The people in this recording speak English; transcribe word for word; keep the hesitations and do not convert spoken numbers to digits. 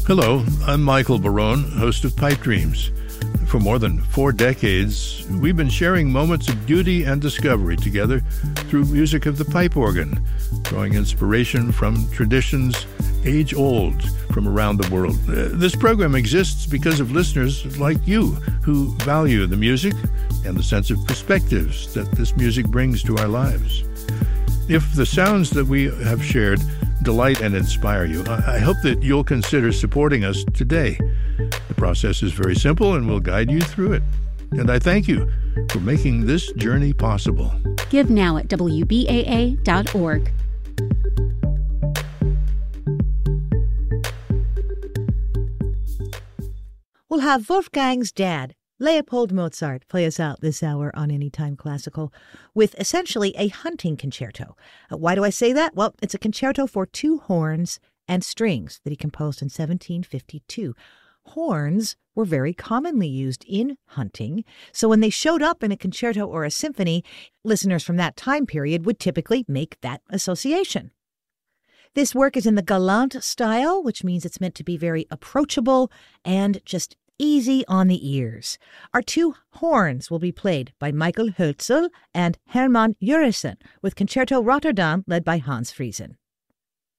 Hello, I'm Michael Barone, host of Pipe Dreams. For more than four decades, we've been sharing moments of beauty and discovery together through music of the pipe organ, drawing inspiration from traditions age-old from around the world. Uh, this program exists because of listeners like you who value the music and the sense of perspectives that this music brings to our lives. If the sounds that we have shared delight and inspire you, I hope that you'll consider supporting us today. The process is very simple and we'll guide you through it. And I thank you for making this journey possible. Give now at W B A A dot org. We'll have Wolfgang's dad, Leopold Mozart, play us out this hour on Anytime Classical with essentially a hunting concerto. Uh, why do I say that? Well, it's a concerto for two horns and strings that he composed in seventeen fifty-two. Horns were very commonly used in hunting, so when they showed up in a concerto or a symphony, listeners from that time period would typically make that association. This work is in the galant style, which means it's meant to be very approachable and just easy on the ears. Our two horns will be played by Michael Hölzel and Hermann Jurison, with Concerto Rotterdam led by Hans Friesen.